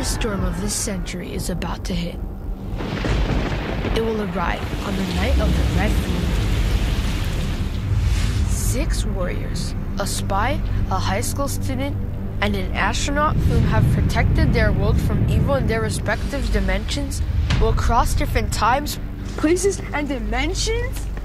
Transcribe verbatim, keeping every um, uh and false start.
biggest storm of this century is about to hit. It will arrive on the night of the Red Moon. Six warriors, a spy, a high school student, and an astronaut whom have protected their world from evil in their respective dimensions will cross different times, places, and dimensions